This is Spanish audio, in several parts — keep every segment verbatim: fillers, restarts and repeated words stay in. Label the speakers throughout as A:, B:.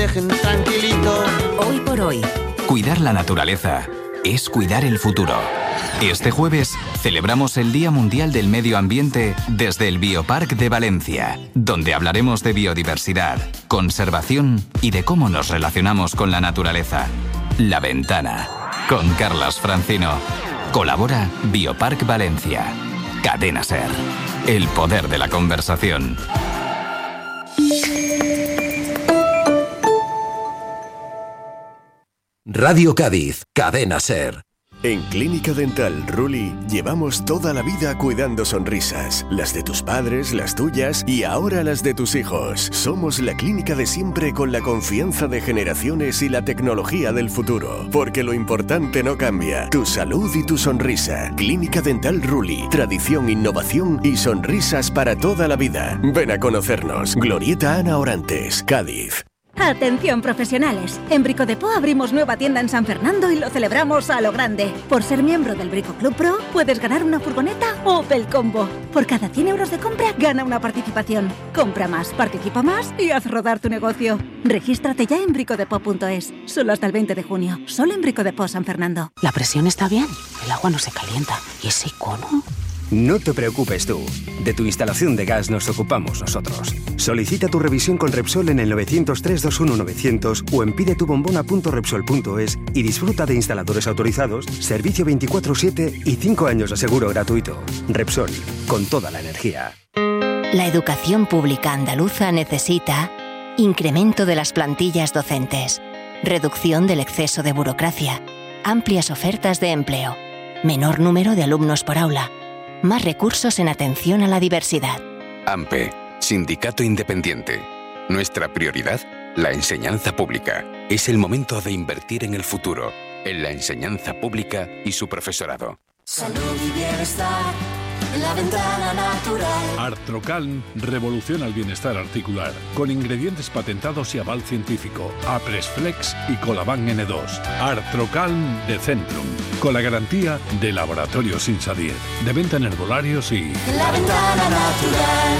A: dejen tranquilito.
B: Hoy por hoy.
C: Cuidar la naturaleza es cuidar el futuro. Este jueves celebramos el Día Mundial del Medio Ambiente desde el Bioparc de Valencia, donde hablaremos de biodiversidad, conservación y de cómo nos relacionamos con la naturaleza. La Ventana, con Carlas Francino. Colabora Bioparc Valencia. Cadena SER. El poder de la conversación.
D: Radio Cádiz, Cadena SER.
E: En Clínica Dental Ruli llevamos toda la vida cuidando sonrisas, las de tus padres, las tuyas y ahora las de tus hijos. Somos la clínica de siempre con la confianza de generaciones y la tecnología del futuro, porque lo importante no cambia, tu salud y tu sonrisa. Clínica Dental Ruli, tradición, innovación y sonrisas para toda la vida. Ven a conocernos. Glorieta Ana Orantes, Cádiz.
F: Atención profesionales, en Brico Depot abrimos nueva tienda en San Fernando y lo celebramos a lo grande. Por ser miembro del Brico Club Pro puedes ganar una furgoneta Opel Combo. Por cada cien euros de compra gana una participación. Compra más, participa más y haz rodar tu negocio. Regístrate ya en bricodepot punto es, solo hasta el veinte de junio, solo en Brico Depot San Fernando.
B: La presión está bien, el agua no se calienta. ¿Y ese icono?
G: No te preocupes tú. De tu instalación de gas nos ocupamos nosotros. Solicita tu revisión con Repsol en el nueve cero tres, dos uno nueve cero cero o en pidetubombona punto repsol punto es y disfruta de instaladores autorizados, servicio veinticuatro siete y cinco años de seguro gratuito. Repsol, con toda la energía.
H: La educación pública andaluza necesita incremento de las plantillas docentes, reducción del exceso de burocracia, amplias ofertas de empleo, menor número de alumnos por aula, más recursos en atención a la diversidad.
I: AMPE, Sindicato Independiente. Nuestra prioridad, la enseñanza pública. Es el momento de invertir en el futuro, en la enseñanza pública y su profesorado.
J: Salud y bienestar, la ventana natural.
K: Artrocalm revoluciona el bienestar articular, con ingredientes patentados y aval científico, Apresflex y Colaban N dos. Artrocalm de Centrum, con la garantía de Laboratorios Insadiet, de venta en herbolarios y...
J: La ventana natural.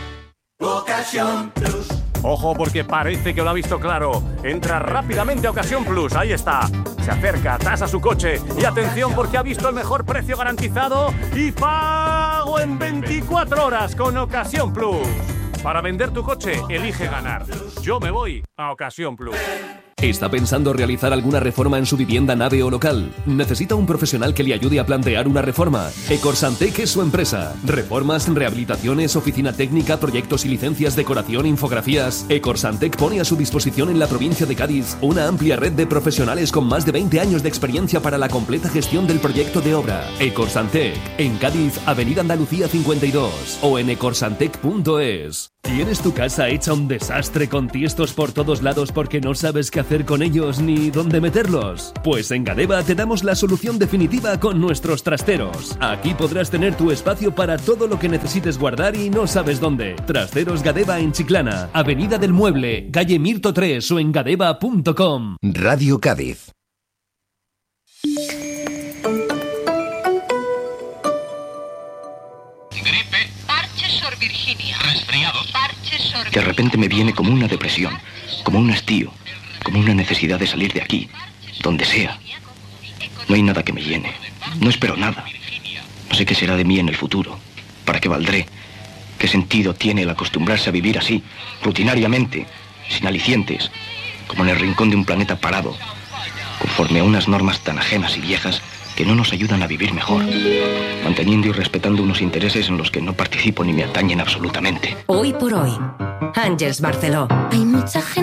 J: Ocasión Plus.
L: Ojo porque parece que lo ha visto claro. Entra rápidamente a Ocasión Plus, ahí está. Se acerca, tasa su coche y atención porque ha visto el mejor precio garantizado y pago en veinticuatro horas con Ocasión Plus. Para vender tu coche, elige ganar. Yo me voy a Ocasión Plus.
M: ¿Está pensando realizar alguna reforma en su vivienda, nave o local? ¿Necesita un profesional que le ayude a plantear una reforma? Ecorsantec es su empresa. Reformas, rehabilitaciones, oficina técnica, proyectos y licencias, decoración, infografías. Ecorsantec pone a su disposición en la provincia de Cádiz una amplia red de profesionales con más de veinte años de experiencia para la completa gestión del proyecto de obra. Ecorsantec, en Cádiz, Avenida Andalucía cincuenta y dos o en ecorsantec punto es. ¿Tienes tu casa hecha un desastre con tiestos por todos lados porque no sabes qué hacer con ellos ni dónde meterlos? Pues en Gadeba te damos la solución definitiva con nuestros trasteros. Aquí podrás tener tu espacio para todo lo que necesites guardar y no sabes dónde. Trasteros Gadeba en Chiclana, Avenida del Mueble, calle Mirto tres o en gadeba punto com.
D: Radio Cádiz.
N: Virginia. Resfriados. De repente me viene como una depresión, como un hastío, como una necesidad de salir de aquí, donde sea. No hay nada que me llene. No espero nada. No sé qué será de mí en el futuro. ¿Para qué valdré? ¿Qué sentido tiene el acostumbrarse a vivir así, rutinariamente, sin alicientes, como en el rincón de un planeta parado, conforme a unas normas tan ajenas y viejas que no nos ayudan a vivir mejor, manteniendo y respetando unos intereses en los que no participo ni me atañen absolutamente?
B: Hoy por hoy, Ángels Barceló.
H: Hay mucha gente